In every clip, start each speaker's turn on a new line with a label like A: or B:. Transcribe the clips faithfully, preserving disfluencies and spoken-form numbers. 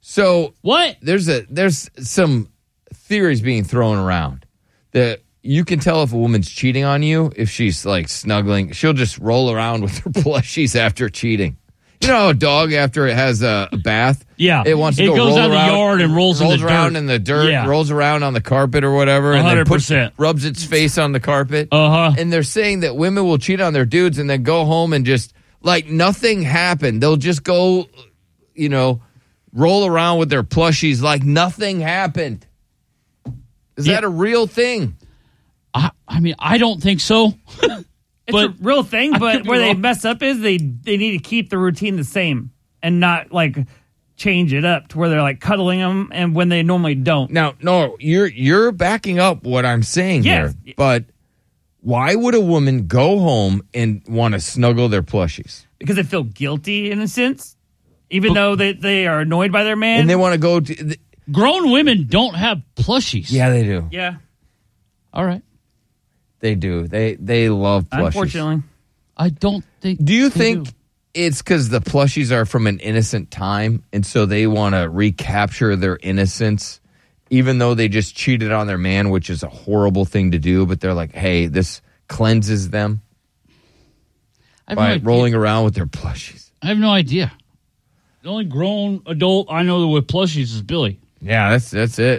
A: So
B: what?
A: There's a there's some theories being thrown around that you can tell if a woman's cheating on you if she's like snuggling. She'll just roll around with her plushies after cheating. You know, a dog after it has a, a bath.
B: Yeah,
A: it wants to
B: it
A: go
B: goes
A: roll
B: down
A: around,
B: the yard and rolls,
A: rolls
B: in the
A: around
B: dirt.
A: in the dirt,
B: yeah.
A: rolls around on the carpet or whatever, and
B: one hundred percent.
A: then puts, rubs its face on the carpet.
B: Uh huh.
A: And they're saying that women will cheat on their dudes and then go home and just like nothing happened. They'll just go, you know, roll around with their plushies like nothing happened. Is
B: yeah.
A: that a real thing?
B: I, I mean, I don't think so.
C: It's
B: but
C: a real thing,
B: I
C: but
B: could be
C: where they
B: wrong.
C: mess up is they they need to keep the routine the same and not like change it up to where they're like cuddling them and when they normally don't.
A: Now, no, you're you're backing up what I'm saying
C: Yes.
A: here. But why would a woman go home and want to snuggle their plushies?
C: Because they feel guilty in a sense, even though they, they are annoyed by their man.
A: And they want to go to... The,
B: Grown women don't have plushies.
A: yeah, they do.
C: yeah,
B: All right.
A: They do. They they love plushies.
C: unfortunately.
B: I don't think.
A: Do you
B: they
A: think
B: do.
A: it's because the plushies are from an innocent time, and so they want to recapture their innocence, even though they just cheated on their man, which is a horrible thing to do, but they're like, hey, this cleanses them
B: I have
A: by
B: no idea.
A: rolling around with their plushies.
B: I have no idea. The only grown adult I know with plushies is Billy.
A: Yeah, that's that's it.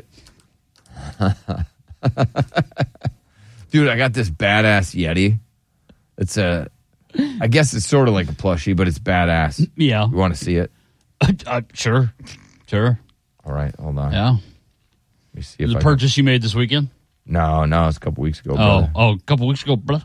A: Dude, I got this badass Yeti. It's a, I guess it's sort of like a plushie, but it's badass.
B: Yeah.
A: You want to see it?
B: Uh, uh, sure. Sure.
A: All right, hold on.
B: Yeah.
A: Let me see if
B: The
A: I
B: purchase you made this weekend?
A: Can, no, no, it's a couple weeks ago.
B: Oh,
A: brother.
B: oh, a couple weeks ago, bro.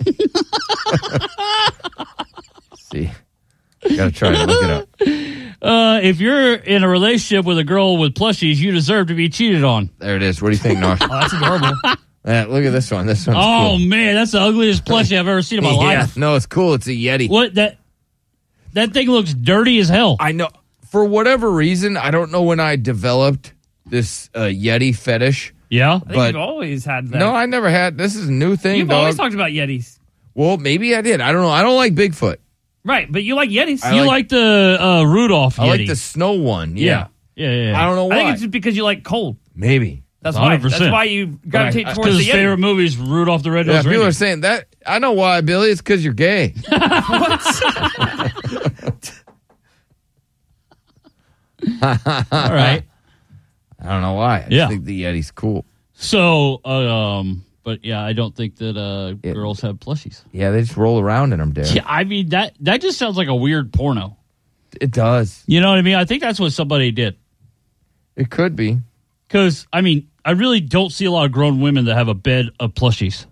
A: See, gotta try to look it up.
B: Uh, if you're in a relationship with a girl with plushies, you deserve to be cheated on.
A: There it is. What do you think, Nar?
C: Oh, that's adorable.
A: Yeah, look at this one. This one's
B: Oh
A: cool.
B: man, that's the ugliest plushie I've ever seen in my
A: Yeah,
B: life.
A: no, it's cool. It's a Yeti.
B: What that? That thing looks dirty as hell.
A: I know. For whatever reason, I don't know when I developed this uh, Yeti fetish.
B: Yeah.
C: I think
A: But-
C: you've always had that.
A: No, I never had. This is a new thing,
C: You've
A: dog.
C: always talked about Yetis.
A: Well, maybe I did. I don't know. I don't like Bigfoot.
C: Right, but you like Yetis.
A: I
B: You
A: like-
B: like, the uh, Rudolph
A: I
B: Yeti?
A: like the snow one. Yeah.
B: Yeah, yeah, yeah.
A: I don't know
C: I
A: why.
C: think it's just because you like cold.
A: maybe.
C: That's
B: one
C: why.
B: hundred percent.
C: That's why you gravitate
A: I-
C: towards
B: Because
C: the
B: his
C: Yeti.
B: favorite movie is Rudolph the
A: Yeah,
B: Red-Nosed
A: people
B: Reindeer.
A: are saying that. I know why, Billy. It's because you're gay.
B: All right.
A: I don't know why. I
B: Yeah.
A: just think the Yeti's cool.
B: So, uh, um, but yeah, I don't think that uh,
A: Yeah.
B: girls have plushies.
A: Yeah, they just roll around in them, Derek.
B: Yeah, I mean that that just sounds like a weird porno.
A: It does.
B: You know what I mean? I think that's what somebody did.
A: It could be.
B: Because I mean, I really don't see a lot of grown women that have a bed of plushies.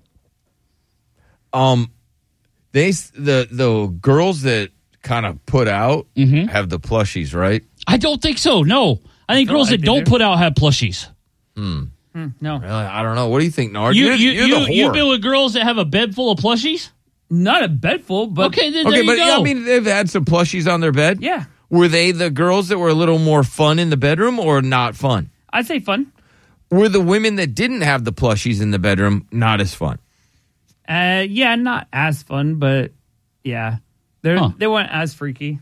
A: Um, they s- the the girls that kind of put out
B: Mhm.
A: have the plushies, right?
B: I don't think so. No, I think
C: feel
B: girls
C: like
B: that
C: they
B: don't
C: do.
B: put out have plushies.
C: Hmm, no,
A: Really? I don't know. What do you think, Nard?
B: You
A: you're,
B: you
A: you're
B: you
A: the whore.
B: you've been with girls that have a bed full of plushies?
C: not a bed full, but
B: Okay, then
A: okay,
B: there you
A: but
B: go.
A: yeah, I mean, they've had some plushies on their bed.
C: yeah,
A: Were they the girls that were a little more fun in the bedroom or not fun?
C: I'd say fun.
A: Were the women that didn't have the plushies in the bedroom not as fun?
C: Uh, yeah, not as fun, but yeah, they
B: Huh.
C: they weren't as freaky.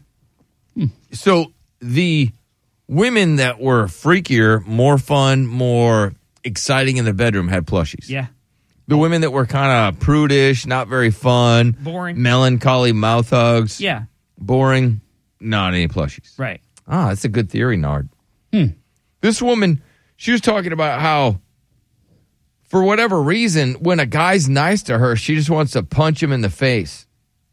A: So the women that were freakier, more fun, more exciting in the bedroom had plushies.
C: Yeah,
A: The women that were kind of prudish, not very fun,
C: Boring.
A: melancholy mouth hugs,
C: yeah,
A: boring, not any plushies.
C: right.
A: Ah, that's a good theory, Nard.
B: Hmm.
A: This woman, she was talking about how, for whatever reason, when a guy's nice to her, she just wants to punch him in the face.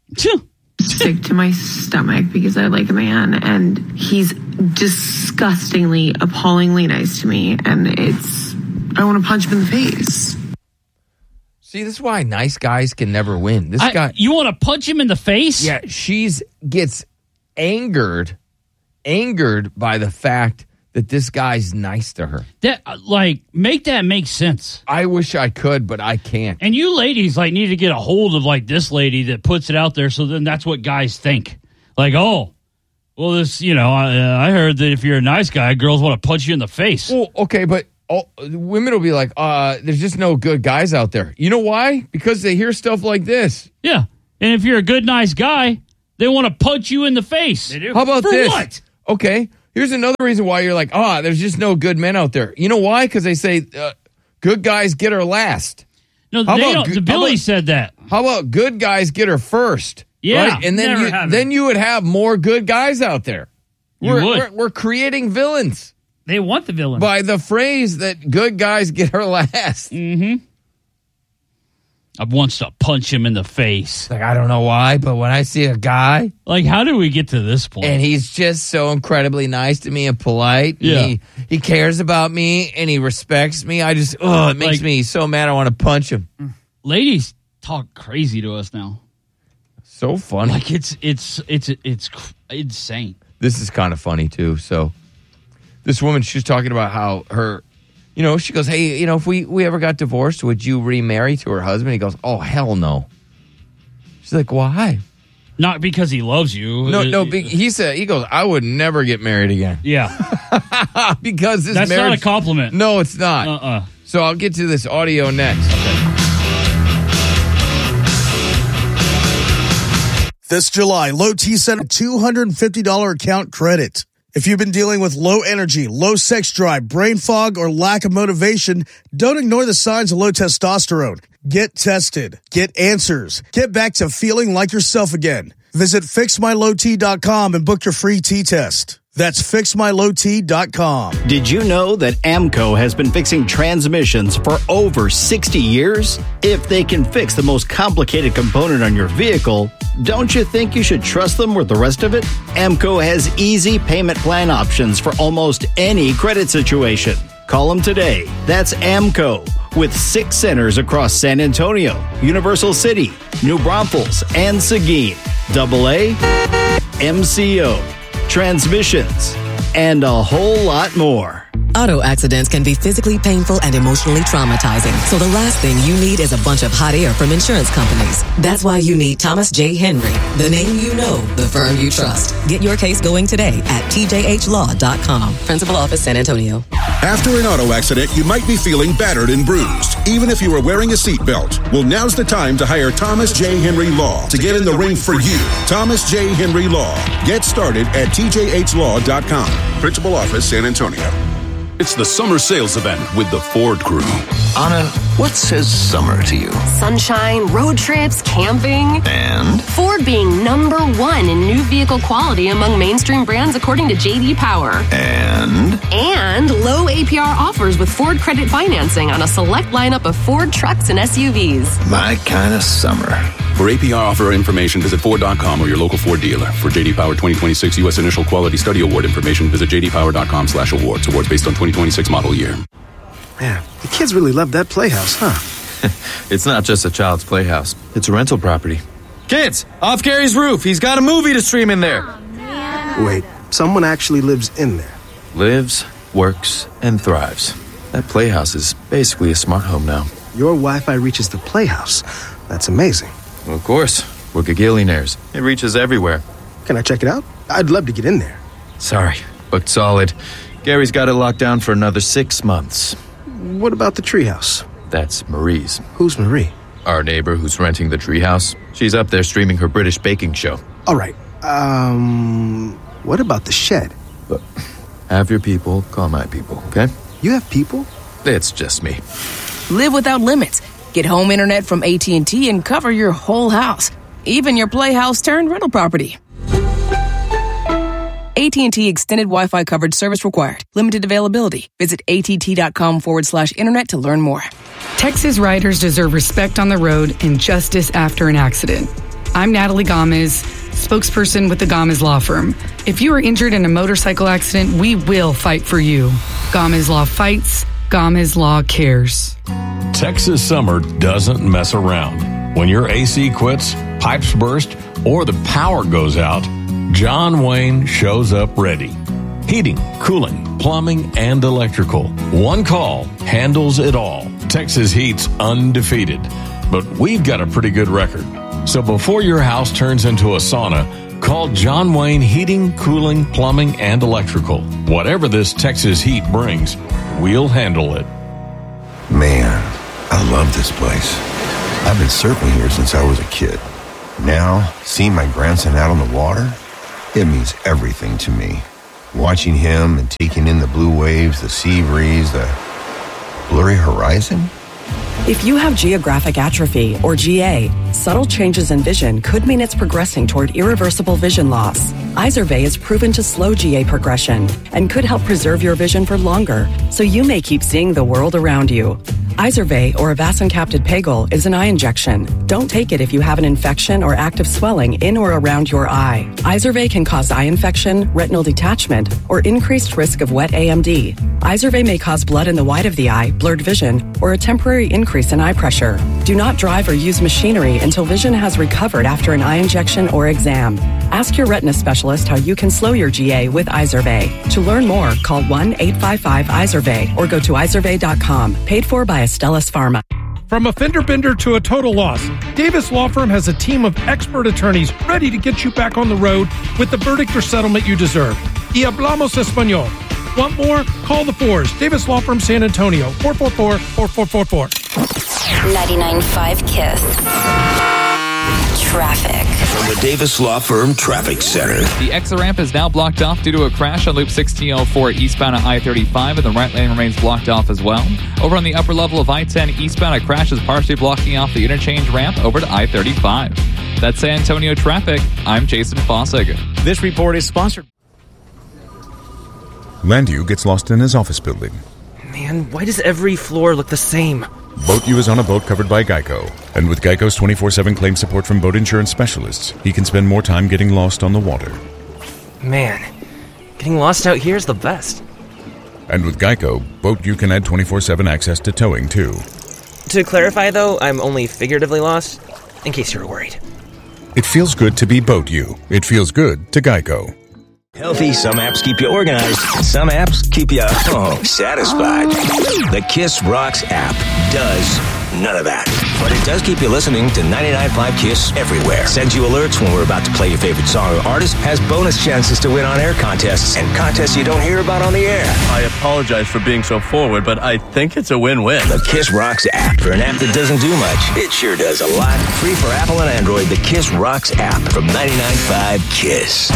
D: Sick to my stomach because I like a man and he's disgustingly, appallingly nice to me, and it's I want to punch him in the face.
A: See, this is why nice guys can never win. This
B: I-
A: guy,
B: you want to punch him in the face?
A: yeah, she's gets angered, angered by the fact that this guy's nice to her.
B: That uh, like make that make sense.
A: I wish I could, but I can't.
B: And you ladies like need to get a hold of like this lady that puts it out there. So then that's what guys think. Like, oh, well, this, you know, I, I heard that if you're a nice guy, girls want to punch you in the face.
A: Well, okay, but all, women will be like, uh, there's just no good guys out there. You know why? Because they hear stuff like this.
B: Yeah. And if you're a good, nice guy, they want to punch you in the face.
C: They do.
A: How about
B: For
A: this?
B: what?
A: Okay, Here's another reason why you're like, oh, there's just no good men out there. You know why? Because they say uh, good guys get her last.
B: No,
A: How
B: they
A: about
B: don't,
A: good-
B: the
A: how
B: Billy
A: about-
B: said that.
A: How about good guys get her first?
B: Yeah,
A: right? And then
C: never
A: you,
C: have it.
A: then you would have more good guys out there.
B: You
A: we're,
B: would.
A: We're, we're creating villains
C: They want the villain.
A: by the phrase that good guys get her last.
B: Mm-hmm. I wants to punch him in the face.
A: Like, I don't know why, but when I see a guy
B: Like, how do we get to this point?
A: and he's just so incredibly nice to me and polite, and
B: Yeah.
A: he, he cares about me and he respects me, I just, oh, it makes
B: Like-
A: me so mad I want to punch him.
B: Ladies talk crazy to us now.
A: So funny.
B: Like, it's it's it's it's cr- insane.
A: This is kind of funny too. So this woman, she's talking about how her, you know, she goes, hey, you know, if we, we ever got divorced, would you remarry to her husband? He goes, oh, hell no. She's like, why?
B: Not because he loves you.
A: No,
B: Uh,
A: no. be- He said, he goes, I would never get married again.
B: Yeah,
A: Because this
B: that's
A: marriage.
B: not a compliment.
A: No, it's not.
B: Uh-uh.
A: So I'll get to this audio next.
E: This July, Low T sent a two hundred fifty dollars account credit. If you've been dealing with low energy, low sex drive, brain fog, or lack of motivation, don't ignore the signs of low testosterone. Get tested. Get answers. Get back to feeling like yourself again. Visit fix my low t dot com and book your free T-test. That's fix my low t dot com.
F: Did you know that AMCO has been fixing transmissions for over sixty years? If they can fix the most complicated component on your vehicle, don't you think you should trust them with the rest of it? AMCO has easy payment plan options for almost any credit situation. Call them today. That's AMCO, with six centers across San Antonio, Universal City, New Braunfels, and Seguin. Double A, M C O, transmissions, and a whole lot more.
G: Auto accidents can be physically painful and emotionally traumatizing. So the last thing you need is a bunch of hot air from insurance companies. That's why you need Thomas J. Henry, the name you know, the firm you trust. Get your case going today at T J H law dot com. Principal Office, San Antonio.
H: After an auto accident, you might be feeling battered and bruised, even if you were wearing a seatbelt. Well, now's the time to hire Thomas J. Henry Law to get in the ring for you. Thomas J. Henry Law. Get started at T J H law dot com. Principal Office, San Antonio.
I: It's the summer sales event with the Ford crew.
J: Anna, what says summer to you?
K: Sunshine, road trips, camping.
J: And?
K: Ford being number one in new vehicle quality among mainstream brands according to J D Power.
J: And?
K: And low A P R offers with Ford credit financing on a select lineup of Ford trucks and S U Vs.
J: My kind of summer.
I: For A P R offer information, visit Ford dot com or your local Ford dealer. For J D Power twenty twenty-six U S Initial Quality Study Award information, visit J D Power dot com slash awards. Awards based on twenty twenty-six model year.
L: Man, the kids really love that playhouse, huh?
M: It's not just a child's playhouse. It's a rental property. Kids, off Gary's roof. He's got a movie to stream in there.
L: Oh, Wait, someone actually lives in there.
M: Lives, works, and thrives. That playhouse is basically a smart home now.
L: Your Wi-Fi reaches the playhouse. That's amazing.
M: Well, of course. We're gagillionaires. It reaches everywhere.
L: Can I check it out? I'd love to get in there.
M: Sorry, booked solid. Gary's got it locked down for another six months.
L: What about the treehouse?
M: That's Marie's.
L: Who's Marie?
M: Our neighbor who's renting the treehouse. She's up there streaming her British baking show.
L: All right. Um, what about the shed?
M: But have your people call my people, okay?
L: You have people?
M: It's just me.
N: Live without limits. Get home internet from A T and T and cover your whole house, even your playhouse turned rental property. A T and T Extended Wi-Fi coverage service required. Limited availability. Visit att.com forward slash internet to learn more.
O: Texas riders deserve respect on the road and justice after an accident. I'm Natalie Gomez, spokesperson with the Gomez Law Firm. If you are injured in a motorcycle accident, we will fight for you. Gomez Law fights. Gomez Law cares.
P: Texas summer doesn't mess around. When your A C quits, pipes burst, or the power goes out, John Wayne shows up ready. Heating, cooling, plumbing, and electrical. One call handles it all. Texas Heat's undefeated, but we've got a pretty good record. So before your house turns into a sauna, call John Wayne Heating, Cooling, Plumbing, and Electrical. Whatever this Texas heat brings, we'll handle it.
Q: Man, I love this place. I've been surfing here since I was a kid. Now, seeing my grandson out on the water, it means everything to me. Watching him and taking in the blue waves, the sea breeze, the blurry horizon.
R: If you have geographic atrophy, or G A, subtle changes in vision could mean it's progressing toward irreversible vision loss. Izervay is proven to slow G A progression and could help preserve your vision for longer, so you may keep seeing the world around you. Izervay, or avacincaptad pegol, is an eye injection. Don't take it if you have an infection or active swelling in or around your eye. Izervay can cause eye infection, retinal detachment, or increased risk of wet A M D. Izervay may cause blood in the white of the eye, blurred vision, or a temporary increase in eye pressure. Do not drive or use machinery until vision has recovered after an eye injection or exam. Ask your retina specialist how you can slow your G A with Izervay. To learn more, call one eight five five Izervay or go to izervay dot com. Paid for by Astellas Pharma.
S: From a fender bender to a total loss, Davis Law Firm has a team of expert attorneys ready to get you back on the road with the verdict or settlement you deserve. Y hablamos español. Want more? Call the Fours. Davis Law Firm San Antonio, four four four, four four four four.
T: ninety-nine point five KISS. Traffic.
J: From the Davis Law Firm Traffic Center.
U: The exit ramp is now blocked off due to a crash on Loop sixteen oh four eastbound at I thirty-five, and the right lane remains blocked off as well. Over on the upper level of I ten eastbound, a crash is partially blocking off the interchange ramp over to I thirty-five. That's San Antonio traffic. I'm Jason Fossig.
V: This report is sponsored.
W: Landu gets lost in his office building.
V: Man, why does every floor look the same?
W: BoatU is on a boat covered by Geico. And with Geico's twenty-four seven claim support from boat insurance specialists, he can spend more time getting lost on the water.
V: Man, getting lost out here is the best.
W: And with Geico, BoatU can add twenty-four seven access to towing, too.
V: To clarify, though, I'm only figuratively lost, in case you're worried.
W: It feels good to be BoatU. It feels good to Geico.
J: Healthy, some apps keep you organized. Some apps keep you oh, satisfied. The Kiss Rocks app does none of that. But it does keep you listening to ninety-nine point five KISS everywhere. Sends you alerts when we're about to play your favorite song or artist. Has bonus chances to win on air contests and contests you don't hear about on the air.
X: I apologize for being so forward, but I think it's a win-win.
J: The Kiss Rocks app. For an app that doesn't do much, it sure does a lot. Free for Apple and Android. The Kiss Rocks app from ninety-nine point five KISS.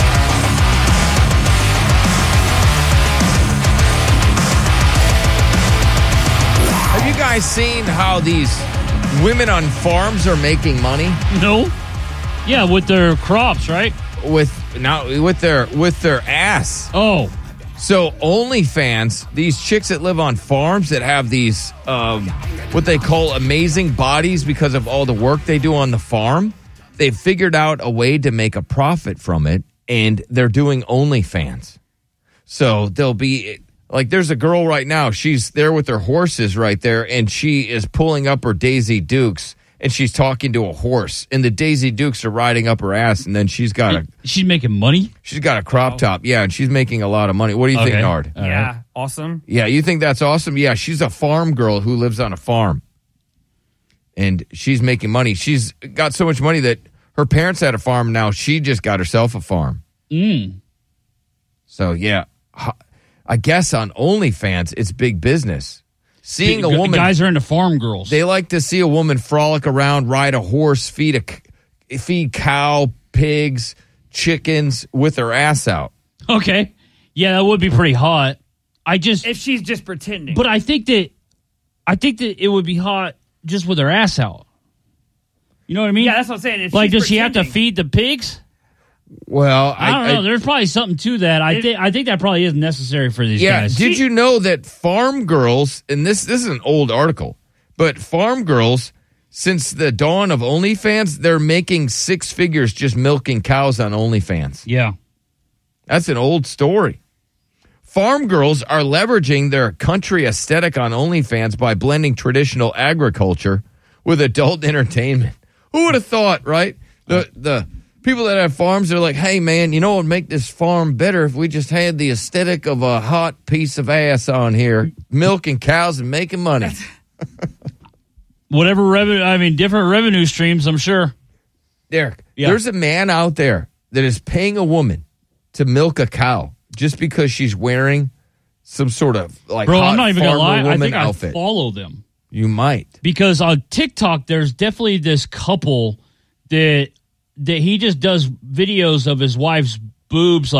A: Have you guys seen how these women on farms are making money?
B: No. Yeah, with their crops, right?
A: With now with their with their ass.
B: Oh.
A: So OnlyFans, these chicks that live on farms that have these um, what they call amazing bodies because of all the work they do on the farm, they've figured out a way to make a profit from it, and they're doing OnlyFans. So they'll be like, there's a girl right now. She's there with her horses right there, and she is pulling up her Daisy Dukes, and she's talking to a horse, and the Daisy Dukes are riding up her ass, and then she's got a...
B: She's making money?
A: She's got a crop top, yeah, and she's making a lot of money. What do you
B: Okay.
A: think, Nard?
C: Yeah, right. Awesome.
A: Yeah, you think that's awesome? Yeah, she's a farm girl who lives on a farm, and she's making money. She's got so much money that her parents had a farm. Now she just got herself a farm.
B: Mm.
A: So, yeah, I guess on OnlyFans, it's big business. Seeing a
B: G-
A: woman...
B: Guys are into farm girls.
A: They like to see a woman frolic around, ride a horse, feed a feed cow, pigs, chickens with her ass out.
B: Okay. Yeah, that would be pretty hot. I just...
C: If she's just pretending.
B: But I think that... I think that it would be hot just with her ass out. You know what I mean?
C: Yeah, that's what I'm saying. If
B: like,
C: she's
B: does she have to
C: pretending-
B: feed the pigs?
A: Well,
B: I, don't
A: I,
B: know. There's probably something to that. I think I think that probably is necessary for these
A: yeah,
B: guys.
A: did you know that farm girls, and this, this is an old article, but farm girls, since the dawn of OnlyFans, they're making six figures just milking cows on OnlyFans.
B: Yeah.
A: That's an old story. Farm girls are leveraging their country aesthetic on OnlyFans by blending traditional agriculture with adult entertainment. Who would have thought, right? The the people that have farms, they're like, hey, man, you know what would make this farm better if we just had the aesthetic of a hot piece of ass on here, milking cows and making money.
B: Whatever revenue, I mean, different revenue streams, I'm sure.
A: Derek,
B: Yeah.
A: there's a man out there that is paying a woman to milk a cow just because she's wearing some sort of like
B: Bro,
A: hot
B: I'm not even going to
A: farmer
B: lie. I
A: woman
B: think
A: outfit.
B: I follow them.
A: You might.
B: Because on TikTok, there's definitely this couple that that he just does videos of his wife's boobs, like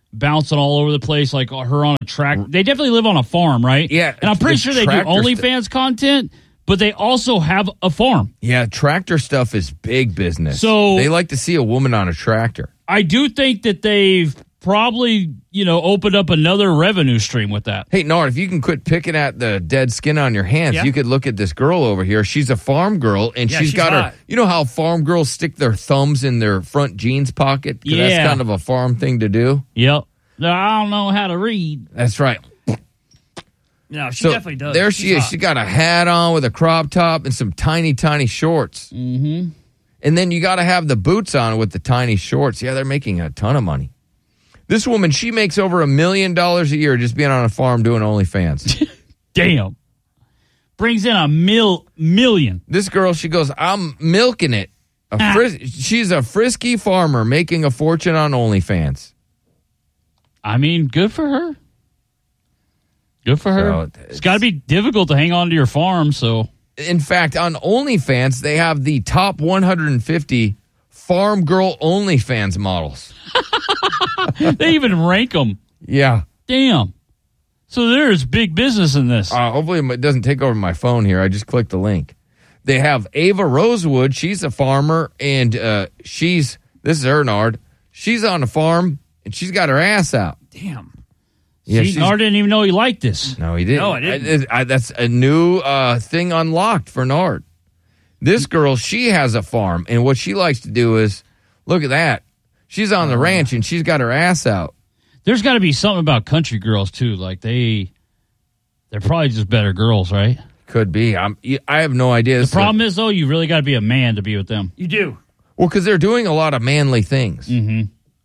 B: bouncing all over the place, like her on a track. They definitely live on a farm, right?
A: Yeah.
B: And I'm pretty
A: the
B: sure they do
A: tractor
B: OnlyFans
A: st-
B: content, but they also have a farm.
A: Yeah, tractor stuff is big business.
B: So-
A: they like to see a woman on a tractor.
B: I do think that they've probably, you know, opened up another revenue stream with that.
A: Hey, Nard, if you can quit picking at the dead skin on your hands,
B: Yeah.
A: you could look at this girl over here. She's a farm girl, and
C: Yeah,
A: she's
C: she's
A: got
C: hot.
A: her. You know how farm girls stick their thumbs in their front jeans pocket? 'Cause
B: Yeah.
A: That's kind of a farm thing to do.
B: Yep. No, I don't know how to read.
A: That's right.
C: No, she
A: So
C: definitely does.
A: there
C: She's
A: she is.
C: hot.
A: She got a hat on with a crop top and some tiny, tiny shorts.
B: Mm-hmm.
A: And then you got to have the boots on with the tiny shorts. Yeah, they're making a ton of money. This woman, she makes over a million dollars a year just being on a farm doing OnlyFans.
B: Damn. Brings in a mil million.
A: This girl, she goes, I'm milking it. A
B: Ah.
A: fris- she's a frisky farmer making a fortune on OnlyFans.
B: I mean, good for her. Good for her.
A: So,
B: it's got to be difficult to hang on to your farm, so.
A: In fact, on OnlyFans, they have the top one hundred fifty farm girl OnlyFans models.
B: They even rank them.
A: Yeah.
B: Damn. So there's big business in this.
A: Uh, hopefully it doesn't take over my phone here. I just clicked the link. They have Ava Rosewood. She's a farmer, and uh, she's, this is her, Nard. She's on a farm, and she's got her ass out.
C: Damn.
A: Yeah,
B: See,
A: she's-
B: Nard didn't even know he liked this.
A: No, he didn't.
C: No, I didn't.
A: I- I- that's a new uh, thing unlocked for Nard. This girl, she has a farm, and what she likes to do is, look at that. She's on the ranch, and she's got her ass out.
B: There's got to be something about country girls, too. Like, they, they're probably just better girls, right?
A: Could be. I'm, I have no idea.
B: The problem is, though, you really got to be a man to be with them.
C: You do.
A: Well, because they're doing a lot of manly things.
B: Mm-hmm.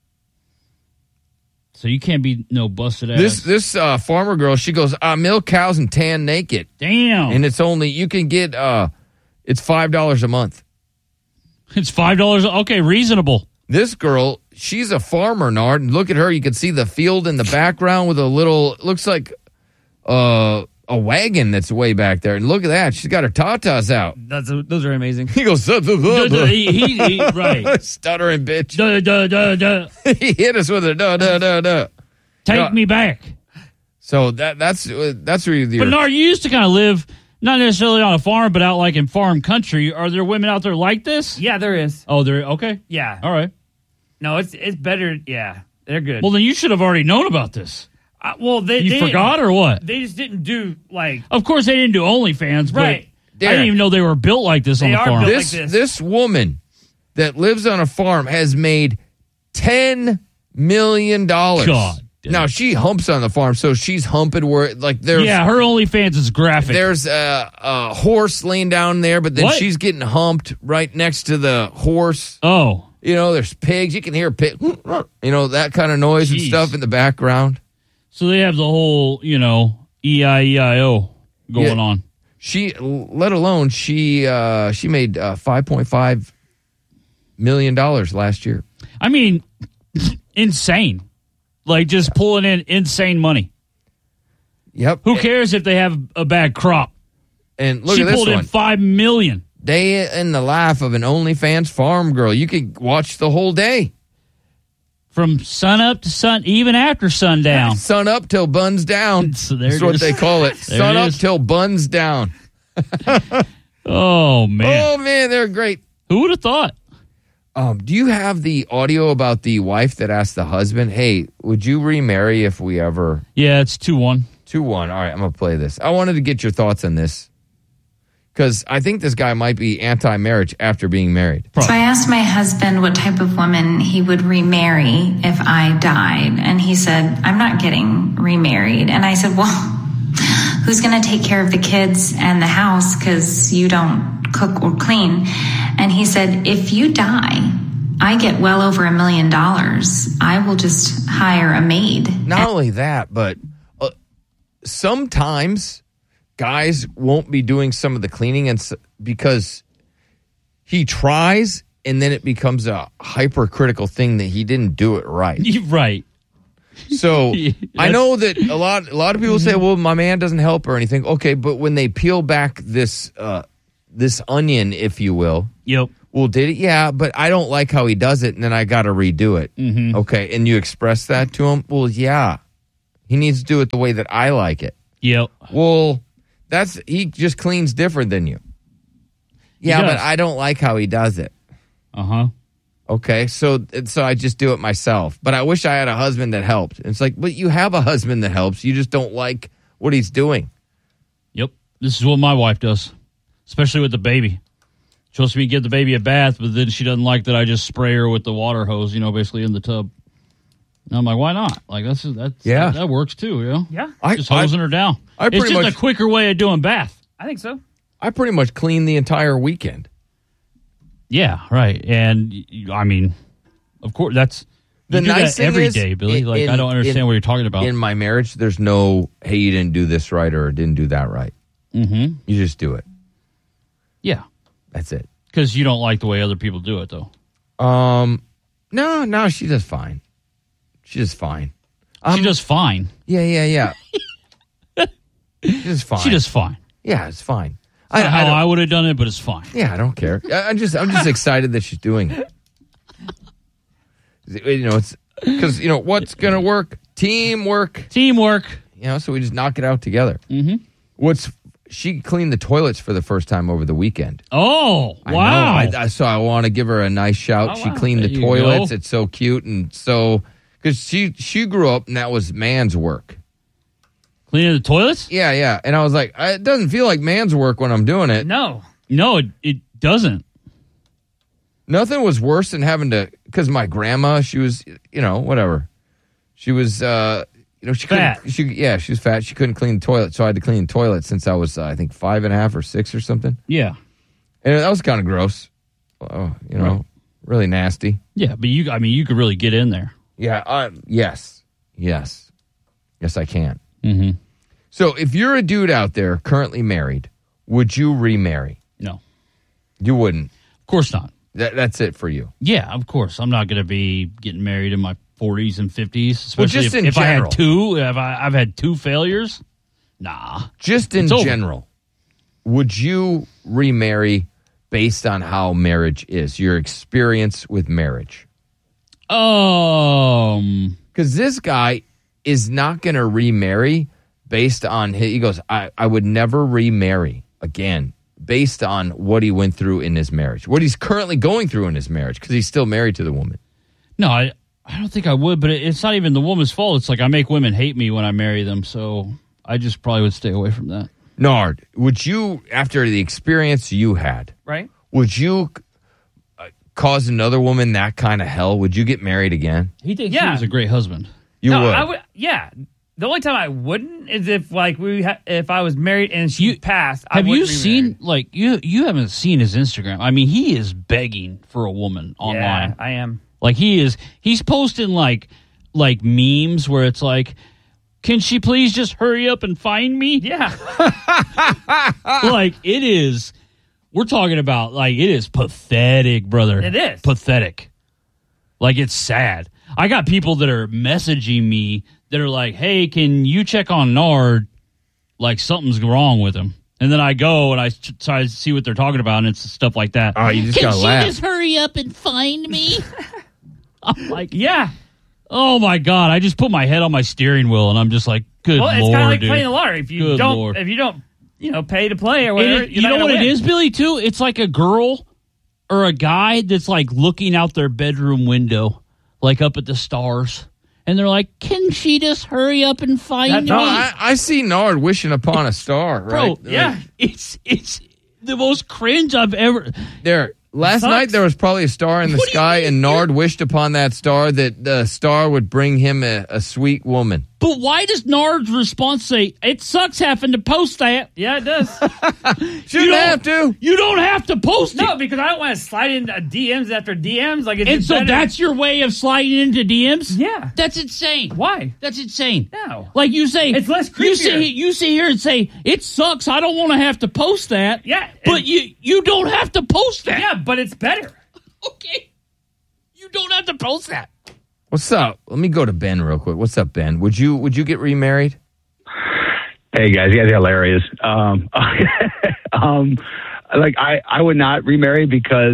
B: So you can't be no busted ass.
A: This this uh, farmer girl, she goes, I milk cows and tan naked.
B: Damn.
A: And it's only, you can get, uh, it's five dollars a month.
B: It's five dollars. Okay, reasonable.
A: This girl, she's a farmer, Nard. And look at her. You can see the field in the background with a little, looks like uh, a wagon that's way back there. And look at that. She's got her tatas out.
C: That's those are amazing.
A: He goes, duh, duh, duh,
B: Duh, duh,
A: duh.
B: he- he- he- right.
A: Stuttering bitch.
B: Duh, duh, duh, duh.
A: He hit us with a duh, duh, duh, duh.
B: Take
A: Yeah.
B: me back.
A: So that that's uh, that's where you're.
B: But Nard, you used to kind of live not necessarily on a farm, but out like in farm country. Are there women out there like this?
C: Yeah, there is.
B: Oh, there. Okay.
C: Yeah.
B: All right.
C: No, it's it's better. Yeah, they're good.
B: Well, then you should have already known about this.
C: Uh, well, they
B: You
C: they
B: forgot or what?
C: They just didn't do like
B: Of course, they didn't do OnlyFans, but
C: Right.
B: I didn't even know they were built like this on
C: They
B: the
C: are
B: farm.
C: built
A: this
C: like this.
A: this woman that lives on a farm has made ten million dollars.
B: God.
A: Now she humps on the farm, so she's humping where like there's
B: Yeah, her OnlyFans is graphic.
A: there's a, a horse laying down there, but then
B: What?
A: she's getting humped right next to the horse.
B: Oh,
A: You know, there's pigs. You can hear pig, you know, that kind of noise and
B: Jeez.
A: stuff in the background.
B: so they have the whole, you know, E I E I O going
A: Yeah.
B: on.
A: She, let alone she, uh, she made uh, five point five million dollars last year.
B: I mean, insane. Like just pulling in insane money.
A: Yep.
B: Who cares if they have a bad crop?
A: And look
B: she
A: at this
B: pulled in
A: one.
B: five million.
A: Day in the life of an OnlyFans farm girl. You could watch the whole day.
B: From sun up to sun, even after sundown.
A: Sun up till buns down.
B: So there
A: That's
B: it
A: what
B: is.
A: they call it.
B: There
A: Sun
B: it
A: up
B: is.
A: till buns down.
B: Oh man,
A: Oh man, they're great.
B: who would have thought?
A: Um, do you have the audio about the wife that asked the husband, "Hey, would you remarry if we ever?"
B: Yeah, it's two one.
A: Two one. All right, I'm gonna play this. I wanted to get your thoughts on this because I think this guy might be anti-marriage after being married.
D: So I asked my husband what type of woman he would remarry if I died. And he said, I'm not getting remarried. And I said, well, who's going to take care of the kids and the house because you don't cook or clean? And he said, if you die, I get well over a million dollars. I will just hire a maid.
A: Not only that, but uh, sometimes guys won't be doing some of the cleaning and s- because he tries and then it becomes a hypercritical thing that he didn't do it right.
B: Right.
A: So I know that a lot a lot of people say, well, my man doesn't help or anything. Okay, but when they peel back this uh, this onion, if you will,
B: Yep.
A: Well, did it? Yeah, but I don't like how he does it, and then I got to redo it.
B: Mm-hmm.
A: Okay, and you express that to him? Well, yeah. He needs to do it the way that I like it.
B: Yep.
A: Well, that's he just cleans different than you. Yeah, but I don't like how he does it.
B: Uh-huh.
A: Okay, so so I just do it myself. But I wish I had a husband that helped. It's like, but you have a husband that helps. You just don't like what he's doing.
B: Yep. This is what my wife does, especially with the baby. She wants me to give the baby a bath, but then she doesn't like that I just spray her with the water hose, you know, basically in the tub. And I'm like, why not? Like, that's, that's
A: yeah.
B: that, that works too, you know?
C: Yeah.
A: I,
B: just hosing
A: I,
B: her down.
A: I
B: it's just
A: much,
B: a quicker way of doing bath.
C: I think so.
A: I pretty much clean the entire weekend.
B: Yeah, right. And, I mean, of course, that's
A: the
B: you do
A: nice
B: that
A: thing
B: every
A: is,
B: day, Billy.
A: In,
B: like, I don't understand
A: in,
B: what you're talking about.
A: In my marriage, there's no, hey, you didn't do this right or didn't do that right.
B: Mm-hmm.
A: You just do it.
B: Yeah.
A: That's it.
B: Because you don't like the way other people do it, though.
A: Um, no, no, she does fine. She does fine. Um,
B: she does fine.
A: Yeah, yeah, yeah. She does fine.
B: She does fine.
A: Yeah, it's fine.
B: It's I, not how I, I would have done it, but it's fine.
A: Yeah, I don't care. I, I'm just, I'm just excited that she's doing it. You know, it's because you know what's gonna work. Teamwork.
B: Teamwork.
A: You know, so we just knock it out together.
B: Mm-hmm.
A: What's she cleaned the toilets for the first time over the weekend.
B: Oh, wow.
A: I know. I, I, so I want to give her a nice shout.
B: Oh,
A: she
B: wow.
A: cleaned
B: There
A: the
B: you
A: toilets.
B: go.
A: It's so cute. And so, because she, she grew up and that was man's work.
B: Cleaning the toilets?
A: Yeah, yeah. And I was like, it doesn't feel like man's work when I'm doing it.
C: No.
B: No, it, it doesn't.
A: Nothing was worse than having to, because my grandma, she was, you know, whatever. She was, uh, you know, she
B: fat.
A: couldn't, she, yeah, she was fat. She couldn't clean the toilet. So I had to clean the toilet since I was, uh, I think, five and a half or six or something.
B: Yeah.
A: And that was kind of gross. Oh, you know,
B: Right.
A: really nasty.
B: Yeah, but you, I mean, you could really get in there.
A: Yeah. Uh, yes. Yes. Yes, I can.
B: Mm-hmm.
A: So if you're a dude out there currently married, would you remarry?
B: No.
A: You wouldn't.
B: Of course not.
A: That, that's it for you.
B: Yeah, of course. I'm not going to be getting married in my forties and fifties,
A: Well,
B: especially
A: just
B: if,
A: in
B: if I
A: general.
B: had two. If I, I've had two failures. Nah.
A: Just in
B: It's over.
A: general, would you remarry based on how marriage is, your experience with marriage?
B: Um,
A: because this guy is not going to remarry based on his, he goes, I, I would never remarry again based on what he went through in his marriage, what he's currently going through in his marriage, because he's still married to the woman.
B: No, I, I don't think I would, but it, it's not even the woman's fault. It's like I make women hate me when I marry them, so I just probably would stay away from that.
A: Nard, would you, after the experience you had,
C: Right.
A: would you uh, cause another woman that kind of hell? Would you get married again?
B: He thinks
C: Yeah.
B: he was a great husband.
A: You
C: no,
A: would.
C: I would. Yeah. The only time I wouldn't is if like we ha- if I was married and she passed. I
B: Have you
C: wouldn't remarry.
B: seen like you? You haven't seen his Instagram. I mean, he is begging for a woman online.
C: Yeah, I am.
B: Like he is. He's posting like like memes where it's like, "Can she please just hurry up and find me?"
C: Yeah.
B: Like it is. We're talking about like it is pathetic, brother.
C: It is.
B: pathetic. Like it's sad. I got people that are messaging me that are like, "Hey, can you check on Nard? Like something's wrong with him." And then I go and I ch- try to see what they're talking about, and it's stuff like that.
A: Oh, you just
B: Can
A: gotta
B: she
A: laugh.
B: just hurry up and find me? I'm like,
C: Yeah.
B: oh my god! I just put my head on my steering wheel, and I'm just like, good
C: Well, it's
B: lord,
C: kind of like
B: dude.
C: playing the lottery. If you
B: Good
C: don't,
B: Lord.
C: if you don't, you know, pay to play or
B: And
C: whatever,
B: it-
C: you're
B: you
C: not
B: know what
C: gonna
B: it
C: win.
B: is, Billy? Too. It's like a girl or a guy that's like looking out their bedroom window, like up at the stars, and they're like, "Can she just hurry up and find
A: No,
B: me?"
A: I, I see Nard wishing upon a star,
B: Bro,
A: right?
B: yeah, it's it's the most cringe I've ever.
A: There, last
B: Sucks.
A: night there was probably a star in the
B: What do you
A: sky,
B: mean?
A: and Nard wished upon that star that the star would bring him a, a sweet woman.
B: But why does Nard's response say, "It sucks having to post that"?
C: Yeah, it does.
A: Shouldn't
B: You don't-
A: have to.
B: You don't have to post
C: No,
B: it.
C: because I don't want to slide into D Ms after D Ms. Like, it's
B: And
C: just
B: so
C: better-
B: that's your way of sliding into D Ms?
C: Yeah.
B: That's insane.
C: Why?
B: That's insane.
C: No.
B: Like you say,
C: It's less
B: You
C: creepier.
B: sit, you sit here and say, "It sucks. I don't want to have to post that."
C: Yeah,
B: But
C: and-
B: you you don't have to post that.
C: Yeah, but it's better.
B: Okay. You don't have to post that.
A: What's up? Let me go to Ben real quick. What's up, Ben? Would you would you get remarried?
E: Hey guys, you guys are hilarious. Um, um, like I, I would not remarry because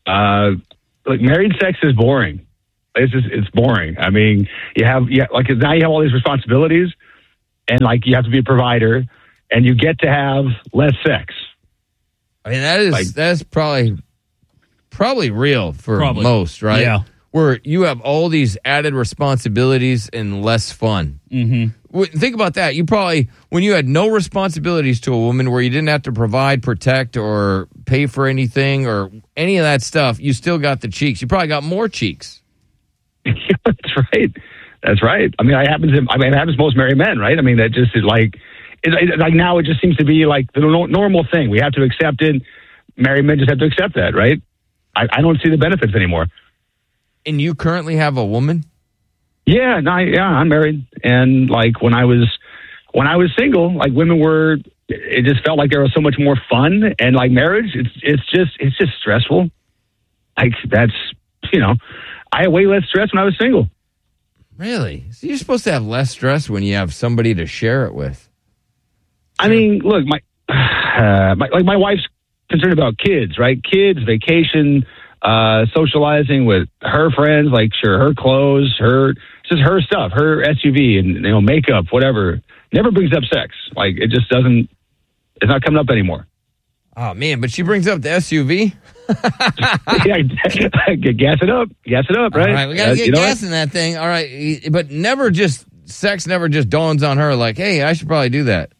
E: Uh, like married sex is boring. It's just, it's boring. I mean, you have, yeah, like now you have all these responsibilities, and like you have to be a provider, and you get to have less sex.
A: I mean, that is
E: Like-
A: that's probably probably real for
B: Probably.
A: most, right?
B: Yeah.
A: Where you have all these added responsibilities and less fun.
B: Mm-hmm.
A: Think about that. You probably, when you had no responsibilities to a woman, where you didn't have to provide, protect, or pay for anything or any of that stuff, you still got the cheeks. You probably got more cheeks.
E: That's right. That's right. I mean, it happens. I mean, it happens to most married men, right? I mean, that just is like, it, it, like now it just seems to be like the no, normal thing. We have to accept it. Married men just have to accept that, right? I, I don't see the benefits anymore.
A: And you currently have a woman?
E: Yeah, no, yeah, I'm married, and like when I was when I was single, like women were. It just felt like there was so much more fun, and like marriage, it's it's just it's just stressful. Like that's you know, I had way less stress when I was single.
A: Really? So you're supposed to have less stress when you have somebody to share it with.
E: I mean, look, my, uh, my like my wife's concerned about kids, right? Kids, vacation, uh, socializing with her friends, like sure, her clothes, her just her stuff, her S U V and you know makeup, whatever. Never brings up sex. Like it just doesn't. It's not coming up anymore.
A: Oh man, but she brings up the S U V.
E: Yeah, gas it up, gas it up, right?
A: All right, we gotta
E: Uh,
A: get
E: you know
A: gas in that thing. All right, but never just sex. Never just dawns on her like, hey, I should probably do that.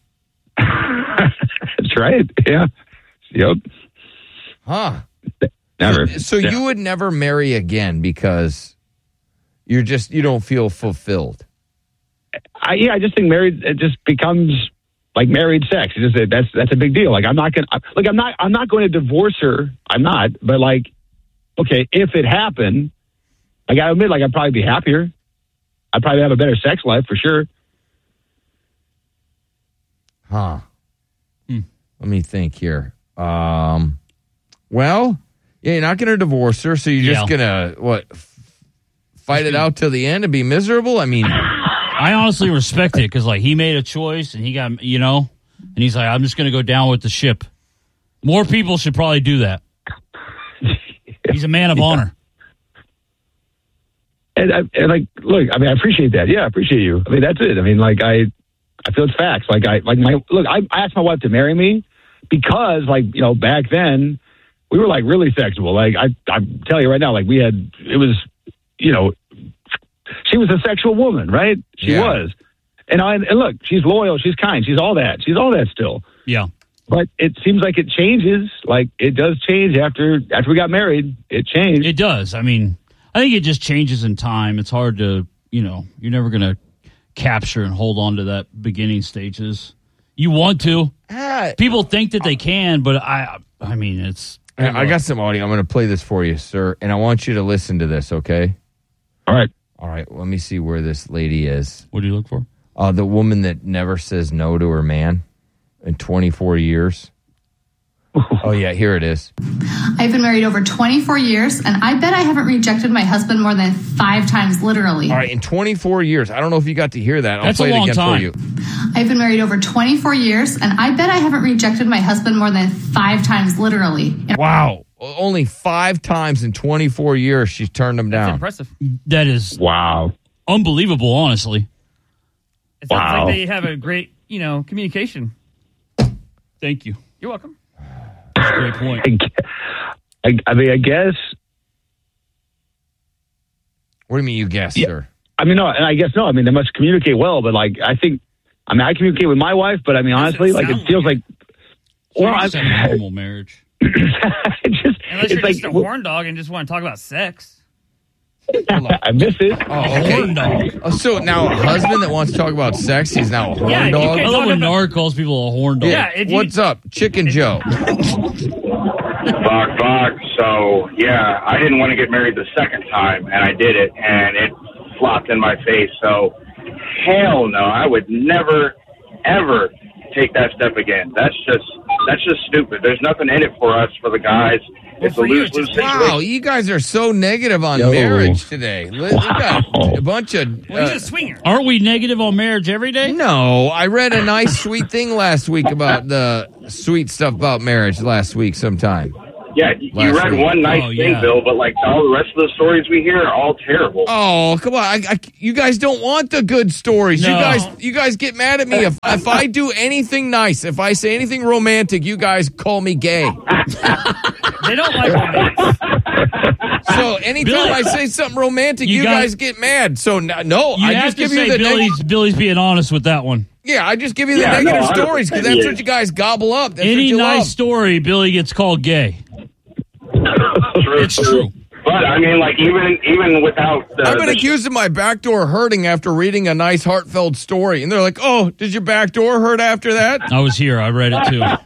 E: That's right. Yeah. Yep.
A: Huh.
E: Never.
A: So, so
E: Yeah.
A: you would never marry again because you're just you don't feel fulfilled.
E: I, yeah, I just think married it just becomes like married sex. It's just, that's that's a big deal. Like I'm not gonna like I'm not I'm not going to divorce her. I'm not. But like, okay, if it happened, I gotta admit, like I'd probably be happier. I'd probably have a better sex life for sure.
A: Huh. Hmm. Let me think here. Um. Well, yeah, you're not going to divorce her, so you're just
B: Yeah.
A: going to what? f- Fight it out till the end and be miserable. I mean,
B: I honestly respect it because, like, he made a choice and he got, you know, and he's like, I'm just going to go down with the ship. More people should probably do that. He's a man of
E: Yeah.
B: honor.
E: And, I, and like, look, I mean, I appreciate that. Yeah, I appreciate you. I mean, that's it. I mean, like, I, I feel it's facts. Like, I, like my look. I, I asked my wife to marry me because, like, you know, back then we were like really sexual. Like, I, I'm telling you right now, like, we had it was, you know, she was a sexual woman, right? She
A: Yeah.
E: was, and I, and look, she's loyal, she's kind, she's all that, she's all that still.
B: Yeah.
E: But it seems like it changes. Like it does change after after we got married. It changed.
B: It does. I mean, I think it just changes in time. It's hard to, you know, you're never going to capture and hold on to that beginning stages. You want to.
A: Ah.
B: People think that they can, but I I mean, it's.
A: I I got some audio. I'm going to play this for you, sir, and I want you to listen to this, okay?
E: All right.
A: All right. Let me see where this lady is.
B: What do you look for?
A: Uh, the woman that never says no to her man in twenty-four years. Oh, yeah. Here it is.
F: I've been married over twenty-four years, and I bet I haven't rejected my husband more than five times, literally.
A: All right. In twenty-four years. I don't know if you got to hear that. I'll
B: That's a
A: play it
B: long
A: again
B: time.
A: for you.
F: I've been married over twenty-four years, and I bet I haven't rejected my husband more than five times, literally. And
A: Wow. Only five times in twenty-four years she's turned him down.
C: Impressive.
B: That is
E: wow,
B: unbelievable. Honestly,
C: It sounds
E: Wow.
C: like they have a great, you know, communication.
B: thank you.
C: You're welcome.
B: That's a great point.
E: I, gue- I, I mean, I guess.
A: What do you mean you guessed,
E: Yeah.
A: sir?
E: I mean, no, and I guess no. I mean, they must communicate well, but like, I think, I mean, I communicate with my wife, but I mean, honestly, like, it feels like, well, I,
B: Just have a normal marriage.
E: it just,
C: Unless
E: it's
C: you're
E: like,
C: just a horn dog and just want to talk about sex.
E: I miss it.
A: Oh, okay.
B: Horn dog.
A: Oh, so now a husband that wants to talk about sex, he's now a horn
C: Yeah, you
A: dog?
C: can't
B: I love
C: talk
B: when
C: about-
B: Nard calls people a horn dog.
A: Yeah.
C: Yeah, if you-
A: What's up? Chicken Joe.
G: Fuck, fuck. So, yeah, I didn't want to get married the second time, and I did it, and it flopped in my face. So, hell no, I would never, ever take that step again. That's just, that's just stupid. There's nothing in it for us, for the guys. It's a
C: for you, it's
G: lose-lose
C: just-
G: situation.
A: Wow, you guys are so negative on
E: Yo.
A: marriage today. Li- We got a bunch of.
C: Well, he's
A: uh,
C: a swinger.
B: Aren't we negative on marriage every day?
A: no, I read a nice, sweet thing last week about the sweet stuff about marriage last week sometime.
G: Yeah, you, you
A: Last
G: read
A: week.
G: one nice
B: Oh,
G: thing,
B: yeah.
G: Bill, but like all the rest of the stories we hear are all terrible.
A: Oh, come on. I, I, you guys don't want the good stories.
B: No.
A: You guys you guys get mad at me. If, if I do anything nice, if I say anything romantic, you guys call me gay.
C: They don't like romance.
A: So anytime
B: Billy-
A: I say something romantic,
B: You
A: you,
B: gotta-
A: guys get mad. So n- no,
B: You
A: I
B: have
A: just
B: to
A: give
B: say
A: you the
B: Billy's,
A: neg-
B: Billy's being honest with that one.
A: Yeah, I just give you the
G: Yeah, no,
A: negative
G: one hundred
A: stories because
G: percent
A: that's
G: he
A: what
G: is.
A: you guys gobble up. That's
B: Any
A: what you
B: nice
A: love.
B: story, Billy gets called gay.
G: True,
B: It's true.
G: But I mean, like even even without the,
A: I've been
G: the
A: accused of my back door hurting after reading a nice heartfelt story, and they're like, "Oh, did your back door hurt after that?"
B: I was here. I read it too.
G: uh,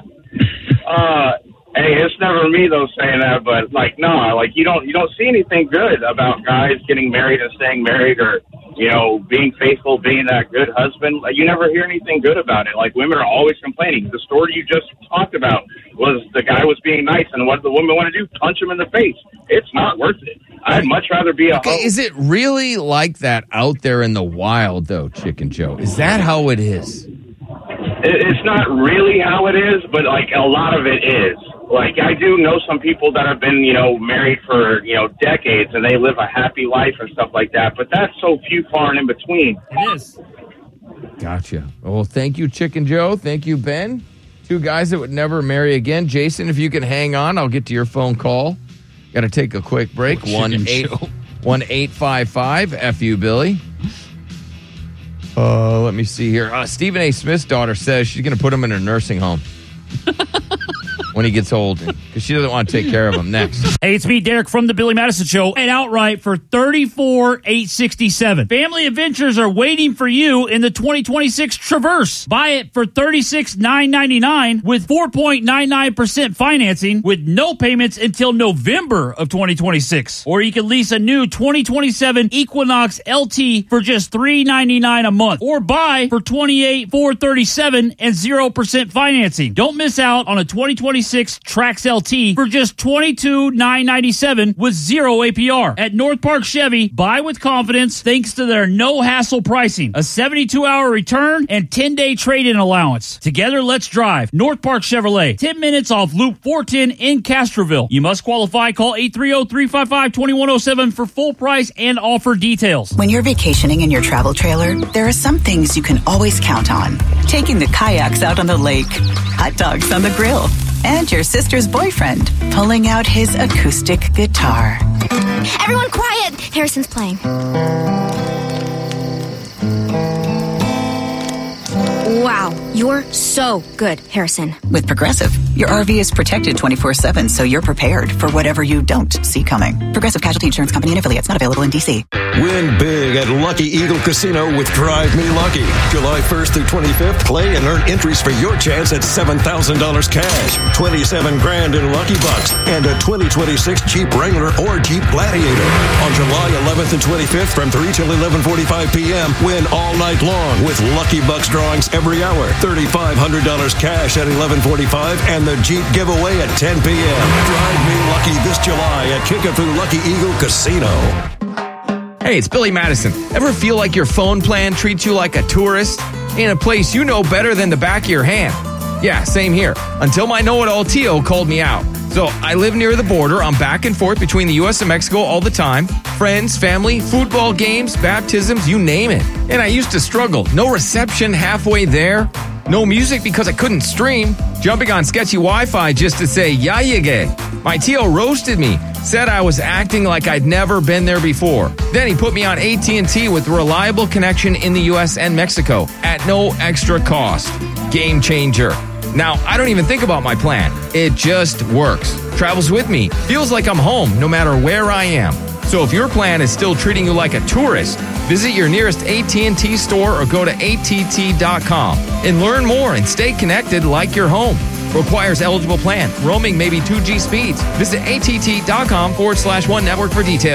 G: hey, it's never me though saying that, but like, no, like you don't you don't see anything good about guys getting married and staying married, or you know, being faithful, being that good husband. Like you never hear anything good about it. Like women are always complaining. The story you just talked about was the guy was being nice, and what the woman want to do? Punch him in the face. It's not worth it. I'd much rather be a
A: Okay,
G: hoe.
A: is it really like that out there in the wild, though, Chicken Joe? Is that how it is?
G: It- It's not really how it is, but like a lot of it is. Like I do know some people that have been, you know, married for, you know, decades and they live a happy life and stuff like that. But that's so few far and in between.
C: It is.
A: Gotcha. Well, thank you, Chicken Joe. Thank you, Ben. Two guys that would never marry again. Jason, if you can hang on, I'll get to your phone call. Got to take a quick break.
B: Oh,
A: One
B: Chicken
A: eight
B: Joe.
A: one eight five five. F you, Billy. Uh, let me see here. Uh, Stephen A. Smith's daughter says she's going to put him in a nursing home when he gets old because she doesn't want to take care of him. Next.
B: Hey, it's me, Derek, from the Billy Madison Show, and outright for thirty-four thousand eight hundred sixty-seven dollars. Family Adventures are waiting for you in the twenty twenty-six Traverse. Buy it for thirty-six thousand nine hundred ninety-nine dollars with four point nine nine percent financing with no payments until November of twenty twenty-six. Or you can lease a new twenty twenty-seven Equinox L T for just three hundred ninety-nine dollars a month. Or buy for twenty-eight thousand four hundred thirty-seven dollars and zero percent financing. Don't miss out on a twenty twenty-six Trax L T for just twenty-two thousand nine hundred ninety-seven dollars with zero A P R. At North Park Chevy, buy with confidence thanks to their no-hassle pricing, a seventy-two hour return, and ten day trade-in allowance. Together, let's drive. North Park Chevrolet, ten minutes off Loop four ten in Castroville. You must qualify. Call eight three zero, three five five, two one zero seven for full price and offer details.
H: When you're vacationing in your travel trailer, there are some things you can always count on. Taking the kayaks out on the lake, hot dogs on the grill, and your sister's boyfriend pulling out his acoustic guitar.
I: Everyone quiet! Harrison's playing. Wow, you're so good, Harrison.
H: With Progressive, your R V is protected twenty-four seven, so you're prepared for whatever you don't see coming. Progressive Casualty Insurance Company and Affiliates, not available in D C.
K: Win big at Lucky Eagle Casino with Drive Me Lucky. July first through twenty-fifth, play and earn entries for your chance at seven thousand dollars cash, twenty-seven grand in Lucky Bucks, and a twenty twenty-six Jeep Wrangler or Jeep Gladiator. On July eleventh and twenty-fifth from three till eleven forty-five p.m., win all night long with Lucky Bucks drawings every hour, thirty-five hundred dollars cash at eleven forty-five, and the Jeep giveaway at ten p.m. Drive Me Lucky this July at Kickapoo Lucky Eagle Casino.
A: Hey, it's Billy Madison. Ever feel like your phone plan treats you like a tourist in a place you know better than the back of your hand? Yeah, same here. Until my know-it-all Tio called me out. So I live near the border. I'm back and forth between the U S and Mexico all the time. Friends, family, football games, baptisms, you name it. And I used to struggle. No reception halfway there. No music because I couldn't stream. Jumping on sketchy Wi-Fi just to say, ya llegué. My Tio roasted me. Said I was acting like I'd never been there before. Then he put me on A T and T with reliable connection in the U S and Mexico at no extra cost. Game changer. Now, I don't even think about my plan. It just works. Travels with me. Feels like I'm home no matter where I am. So if your plan is still treating you like a tourist, visit your nearest A T and T store or go to A T T dot com and learn more and stay connected like you're home. Requires eligible plan. Roaming may be two G speeds. Visit A T T dot com forward slash one network for details.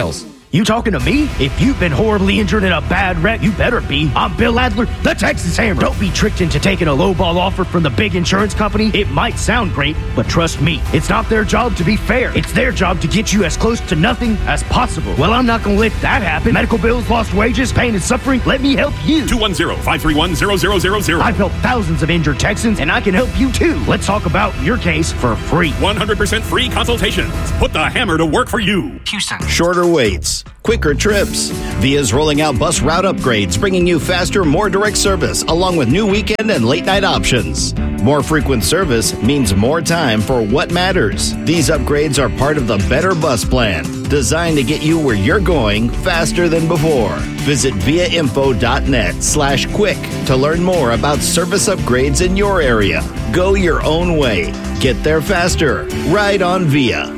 L: You talking to me? If you've been horribly injured in a bad wreck, you better be. I'm Bill Adler, the Texas Hammer. Don't be tricked into taking a lowball offer from the big insurance company. It might sound great, but trust me, it's not their job to be fair. It's their job to get you as close to nothing as possible. Well, I'm not going to let that happen. Medical bills, lost wages, pain and suffering. Let me help you.
M: two one zero, five three one, zero zero zero zero.
L: I've helped thousands of injured Texans, and I can help you too. Let's talk about your case for free.
M: one hundred percent free consultations. Put the hammer to work for you.
L: Houston.
N: Shorter waits, quicker trips. Via's rolling out bus route upgrades, bringing you faster, more direct service, along with new weekend and late night options. More frequent service means more time for what matters. These upgrades are part of the Better Bus Plan, designed to get you where you're going faster than before. Visit viainfo.net slash quick to learn more about service upgrades in your area. Go your own way. Get there faster. Ride on Via.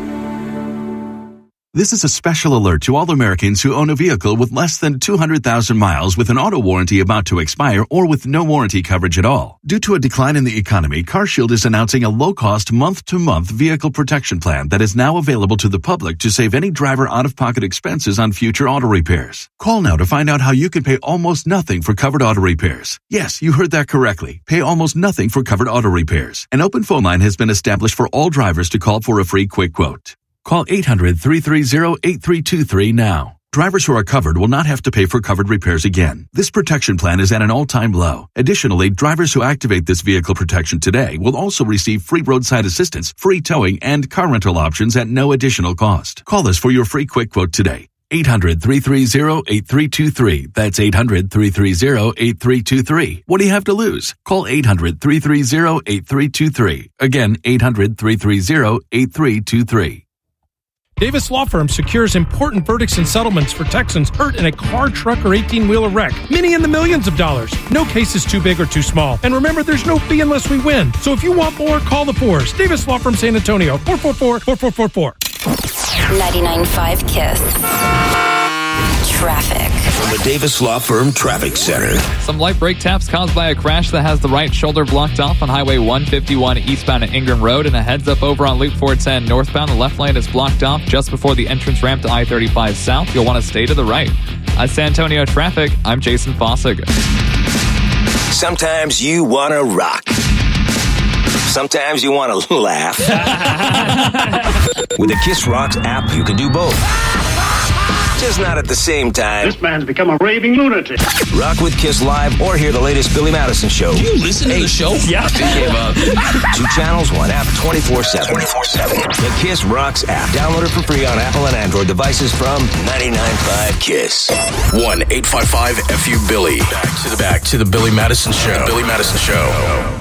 O: This is a special alert to all Americans who own a vehicle with less than two hundred thousand miles with an auto warranty about to expire or with no warranty coverage at all. Due to a decline in the economy, CarShield is announcing a low-cost month-to-month vehicle protection plan that is now available to the public to save any driver out-of-pocket expenses on future auto repairs. Call now to find out how you can pay almost nothing for covered auto repairs. Yes, you heard that correctly. Pay almost nothing for covered auto repairs. An open phone line has been established for all drivers to call for a free quick quote. Call eight hundred, three three zero, eight three two three now. Drivers who are covered will not have to pay for covered repairs again. This protection plan is at an all-time low. Additionally, drivers who activate this vehicle protection today will also receive free roadside assistance, free towing, and car rental options at no additional cost. Call us for your free quick quote today. eight hundred, three three zero, eight three two three. That's eight hundred, three three zero, eight three two three. What do you have to lose? Call eight hundred, three three zero, eight three two three. Again, eight hundred, three three zero, eight three two three.
S: Davis Law Firm secures important verdicts and settlements for Texans hurt in a car, truck, or eighteen-wheeler wreck. Many in the millions of dollars. No case is too big or too small. And remember, there's no fee unless we win. So if you want more, call the Fours. Davis Law Firm San Antonio, four four four, four four four four.
T: ninety-nine point five KISS. Traffic.
J: From the Davis Law Firm Traffic Center.
U: Some light brake taps caused by a crash that has the right shoulder blocked off on Highway one fifty-one eastbound at Ingram Road, and a heads up over on Loop four ten northbound. The left lane is blocked off just before the entrance ramp to I thirty-five south. You'll want to stay to the right. At San Antonio Traffic, I'm Jason Fossig.
J: Sometimes you want to rock. Sometimes you want to laugh. With the Kiss Rocks app, you can do both. Just not at the same time.
Y: This man's become a raving lunatic.
J: Rock with Kiss Live or hear the latest Billy Madison show.
Z: Do you listen hey, to the show?
J: Yeah. Gave up. Two channels, one app, twenty-four seven. twenty-four seven. The Kiss Rocks app. Download it for free on Apple and Android devices from ninety-nine point five KISS.
Z: one eight five five F U Billy. Back to the back to the Billy Madison show. The Billy Madison show.